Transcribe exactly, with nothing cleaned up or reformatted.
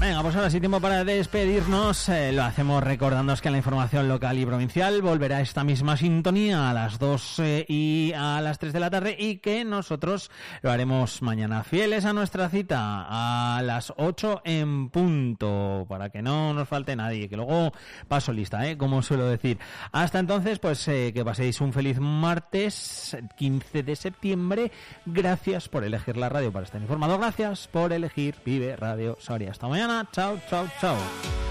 Venga, pues ahora sí, tiempo para despedirnos. Eh, lo hacemos recordándoos que la información local y provincial volverá a esta misma sintonía a las dos eh, y a las tres de la tarde, y que nosotros lo haremos mañana, fieles a nuestra cita, a las ocho en punto, para que no nos falte nadie, que luego paso lista, ¿eh? Como suelo decir. Hasta entonces, pues eh, que paséis un feliz martes quince de septiembre. Gracias por elegir la radio para estar informado. Gracias por elegir Vive Radio Soria. Hasta mañana. Chao, chao, chao.